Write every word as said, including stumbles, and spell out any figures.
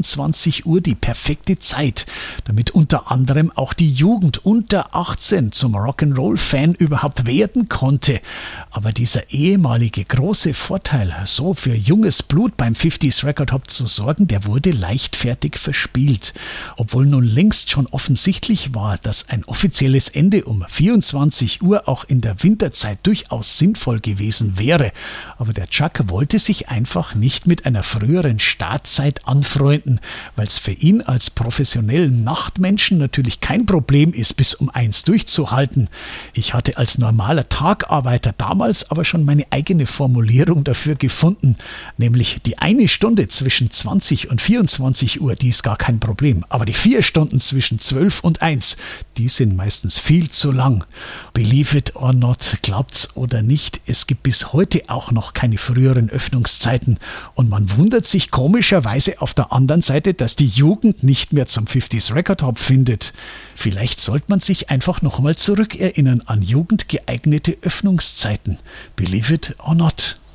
vierundzwanzig Uhr die perfekte Zeit, damit unter anderem auch die Jugend unter achtzehn zum Rock'n'Roll-Fan überhaupt werden konnte. Aber dieser ehemalige große Vorteil, so für junges Blut beim fünfziger Record Hop zu sorgen, der wurde leichtfertig verspielt. Obwohl nun längst schon offensichtlich war, dass ein offizielles Ende um vierundzwanzig Uhr auch in der Winterzeit durchaus sinnvoll gewesen wäre. Aber der Chuck wollte sich einfach nicht mit einer früheren Startzeit anfreunden, weil es für ihn als professionellen Nachtmenschen natürlich kein Problem ist, bis um eins durchzuhalten. Ich hatte als normaler Tagarbeiter damals aber schon meine eigene Formulierung dafür gefunden, nämlich die eine Stunde zwischen zwanzig und vierundzwanzig Uhr, die ist gar kein Problem, aber die vier Stunden zwischen zwölf und eins, die sind meistens viel zu lang. Believe it or not, glaubt's oder nicht, es gibt bis heute auch noch keine früheren Öffnungszeiten und man wundert sich komischerweise auf der anderen Seite, dass die Jugend nicht mehr zum fünfziger Record Hop findet. Vielleicht sollte man sich einfach noch mal zurückerinnern an jugendgeeignete Öffnungszeiten. Believe it or not.